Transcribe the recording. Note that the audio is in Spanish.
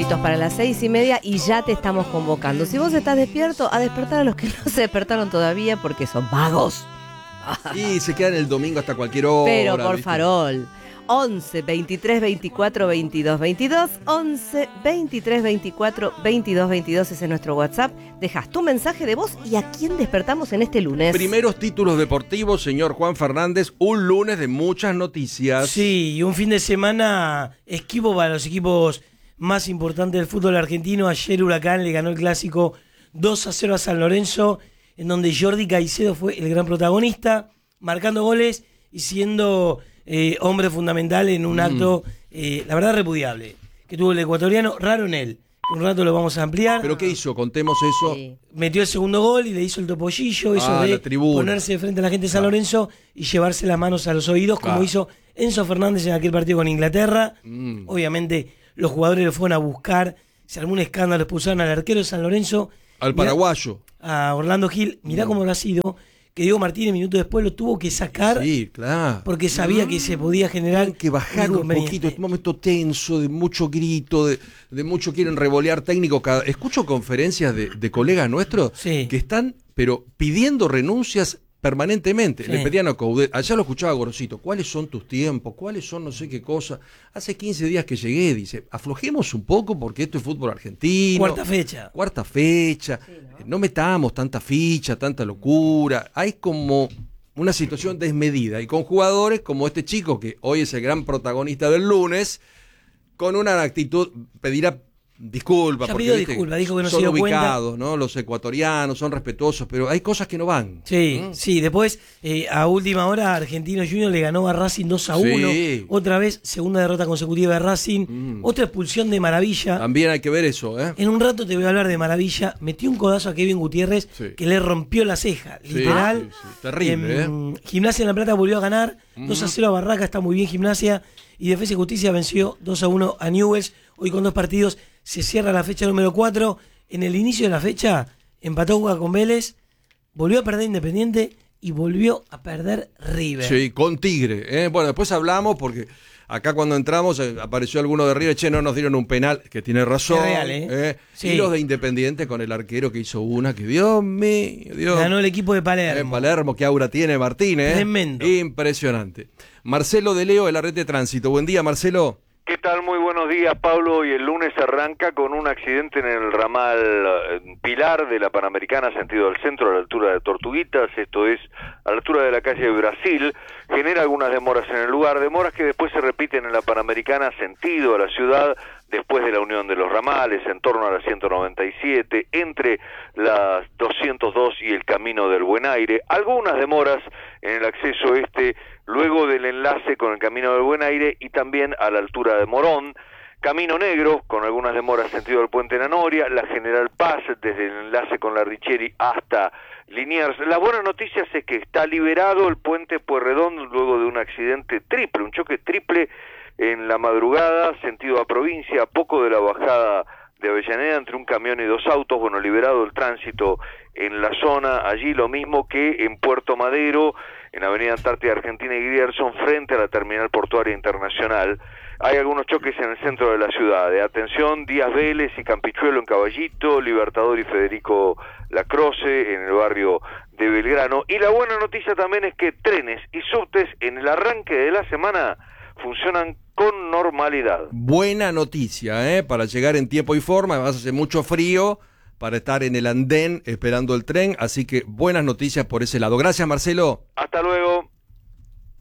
minutitos para las 6:30 y ya te estamos convocando. Si vos estás despierto, a despertar a los que no se despertaron todavía porque son vagos. Y se quedan el domingo hasta cualquier hora. Pero por ¿viste? farol. 11 23 24 22 22 11 23 24 22 22 ese es nuestro WhatsApp. Dejas tu mensaje de voz y a quién despertamos en este lunes. Primeros títulos deportivos, señor Juan Fernández. Un lunes de muchas noticias. Sí, y un fin de semana esquivo para los equipos más importantes del fútbol argentino. Ayer Huracán le ganó el clásico 2-0 a San Lorenzo, en donde Jordi Caicedo fue el gran protagonista, marcando goles y siendo hombre fundamental en un acto, la verdad, repudiable, que tuvo el ecuatoriano, raro en él. Un rato lo vamos a ampliar. ¿Pero qué hizo? Contemos eso. Sí. Metió el segundo gol y le hizo el topollillo, eso de la tribuna. ponerse de frente a la gente de San Lorenzo y llevarse las manos a los oídos, como hizo Enzo Fernández en aquel partido con Inglaterra. Obviamente los jugadores lo fueron a buscar, se armó un escándalo, expulsaron al arquero de San Lorenzo. Al paraguayo. A Orlando Gil. Mirá cómo lo ha sido, que Diego Martínez minutos después lo tuvo que sacar. Sí, claro. Porque sabía que se podía generar. Tienen que bajar un poquito, este momento tenso, de mucho grito, de mucho quieren revolear técnico. Escucho conferencias de colegas nuestros que están, pero pidiendo renuncias permanentemente. Sí. Le pedían a Coudet, allá lo escuchaba Gorosito, ¿cuáles son tus tiempos? ¿Cuáles son no sé qué cosa? Hace 15 días que llegué, dice, aflojemos un poco porque esto es fútbol argentino. Cuarta fecha. Sí, no metamos tanta ficha, tanta locura. Hay como una situación desmedida y con jugadores como este chico que hoy es el gran protagonista del lunes, con una actitud, pedirá disculpas, ya porque pidió ¿viste? disculpas, dijo que no son se dio ubicados, cuenta. ¿no? Los ecuatorianos son respetuosos, pero hay cosas que no van. Sí, sí, después a última hora Argentinos Juniors le ganó a Racing 2-1, Sí. otra vez segunda derrota consecutiva de Racing, otra expulsión de Maravilla. También hay que ver eso, ¿eh? En un rato te voy a hablar de Maravilla, metió un codazo a Kevin Gutiérrez que le rompió la ceja, literal. Sí, terrible, Gimnasia en La Plata volvió a ganar, 2-0 a Barraca, está muy bien Gimnasia, y Defensa y Justicia venció 2-1 a Newell's, hoy con 2 partidos. Se cierra la fecha número 4. En el inicio de la fecha empató Boca con Vélez, volvió a perder Independiente y volvió a perder River. Sí, con Tigre, ¿eh? Bueno, después hablamos porque acá cuando entramos apareció alguno de River, no nos dieron un penal, que tiene razón. Es real, sí. Y los de Independiente con el arquero que hizo una, que Dios mío, Dios. Ganó el equipo de Palermo. Palermo, qué aura tiene Martínez. Tremendo. Impresionante. Marcelo de Leo, de la Red de Tránsito. Buen día, Marcelo. ¿Qué tal? Muy buenos días, Pablo. Y el lunes arranca con un accidente en el ramal Pilar de la Panamericana, sentido del centro, a la altura de Tortuguitas, esto es a la altura de la calle Brasil. Genera algunas demoras en el lugar, demoras que después se repiten en la Panamericana, sentido a la ciudad, después de la unión de los ramales, en torno a la 197, entre las 202 y el Camino del Buen Aire. Algunas demoras en el acceso luego del enlace con el Camino del Buen Aire y también a la altura de Morón. Camino Negro, con algunas demoras sentido del Puente La Noria, la General Paz, desde el enlace con la Richeri hasta Liniers. Las buenas noticias es que está liberado el puente Pueyrredón luego de un accidente triple, un choque triple en la madrugada, sentido a provincia, a poco de la bajada de Avellaneda, entre un camión y 2 autos. Bueno, liberado el tránsito en la zona, allí lo mismo que en Puerto Madero, en Avenida Antártida Argentina y Grierson, frente a la Terminal Portuaria Internacional. Hay algunos choques en el centro de la ciudad. Atención, Díaz Vélez y Campichuelo en Caballito, Libertador y Federico Lacroce en el barrio de Belgrano. Y la buena noticia también es que trenes y subtes en el arranque de la semana funcionan con normalidad. Buena noticia, para llegar en tiempo y forma. Además hace mucho frío para estar en el andén esperando el tren, así que buenas noticias por ese lado. Gracias, Marcelo. Hasta luego.